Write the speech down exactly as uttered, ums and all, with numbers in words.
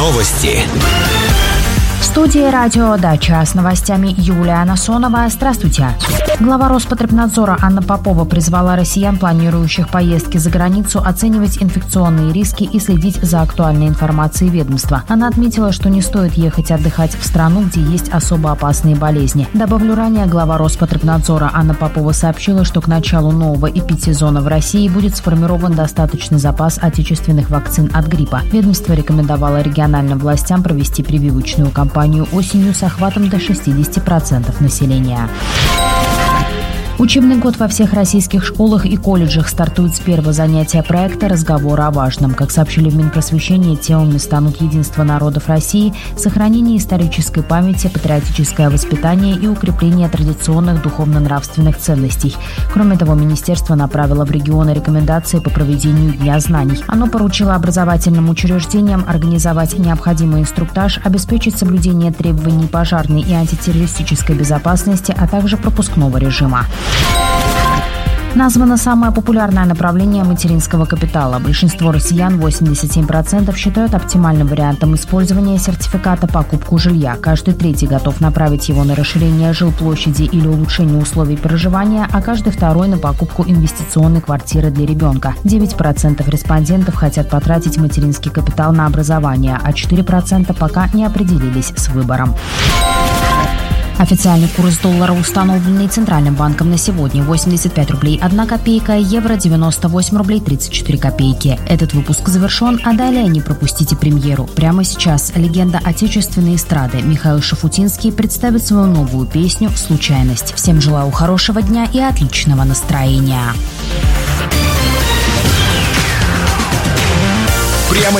Новости. В студии радио «Дача» с новостями Юлия Насонова. Здравствуйте. Глава Роспотребнадзора Анна Попова призвала россиян, планирующих поездки за границу, оценивать инфекционные риски и следить за актуальной информацией ведомства. Она отметила, что не стоит ехать отдыхать в страну, где есть особо опасные болезни. Добавлю, ранее глава Роспотребнадзора Анна Попова сообщила, что к началу нового эпидсезона в России будет сформирован достаточный запас отечественных вакцин от гриппа. Ведомство рекомендовало региональным властям провести прививочную кампанию осенью с охватом до шестидесяти процентов населения. Учебный год во всех российских школах и колледжах стартует с первого занятия проекта «Разговоры о важном». Как сообщили в Минпросвещении, темами станут единство народов России, сохранение исторической памяти, патриотическое воспитание и укрепление традиционных духовно-нравственных ценностей. Кроме того, министерство направило в регионы рекомендации по проведению Дня знаний. Оно поручило образовательным учреждениям организовать необходимый инструктаж, обеспечить соблюдение требований пожарной и антитеррористической безопасности, а также пропускного режима. Названо самое популярное направление материнского капитала. Большинство россиян, восемьдесят семь процентов, считают оптимальным вариантом использования сертификата покупку жилья. Каждый третий готов направить его на расширение жилплощади или улучшение условий проживания, а каждый второй на покупку инвестиционной квартиры для ребенка. девять процентов респондентов хотят потратить материнский капитал на образование, а четыре процента пока не определились с выбором. Официальный курс доллара, установленный Центральным банком на сегодня, восемьдесят пять рублей одна копейка, евро девяносто восемь рублей тридцать четыре копейки. Этот выпуск завершен, а далее не пропустите премьеру. Прямо сейчас легенда отечественной эстрады Михаил Шафутинский представит свою новую песню «Случайность». Всем желаю хорошего дня и отличного настроения. Прямо